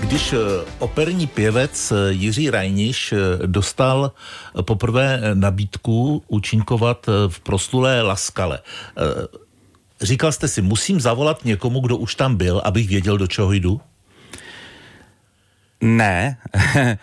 Když operní pěvec Jiří Reiniš dostal poprvé nabídku účinkovat v proslulé Laskale, říkal jste si, musím zavolat někomu, kdo už tam byl, abych věděl, do čeho jdu? Ne,